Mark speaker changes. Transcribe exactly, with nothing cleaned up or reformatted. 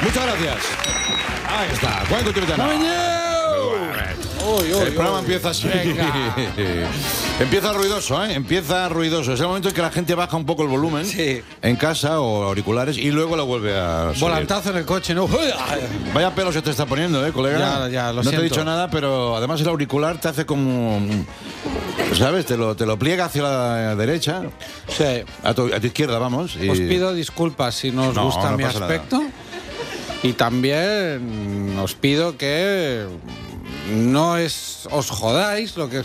Speaker 1: Muchas gracias. Ahí está. Cuento tibetano.
Speaker 2: Uy, uy,
Speaker 1: El programa
Speaker 2: uy.
Speaker 1: empieza así.
Speaker 2: Venga.
Speaker 1: Empieza ruidoso, ¿eh? Empieza ruidoso. Es el momento en que la gente baja un poco el volumen
Speaker 2: Sí.
Speaker 1: en casa o auriculares y luego lo vuelve a subir.
Speaker 2: Volantazo en el coche, ¿no?
Speaker 1: Vaya pelo se te está poniendo, ¿eh, colega?
Speaker 2: Ya, ya, lo
Speaker 1: No te he
Speaker 2: siento.
Speaker 1: dicho nada, pero además el auricular te hace como... ¿Sabes? Te lo, te lo pliega hacia la derecha,
Speaker 2: Sí.
Speaker 1: a tu, a tu izquierda, vamos. Y...
Speaker 2: Os pido disculpas si no os
Speaker 1: No,
Speaker 2: gusta
Speaker 1: no
Speaker 2: mi
Speaker 1: pasa nada.
Speaker 2: aspecto. Y también os pido que no es, os jodáis lo que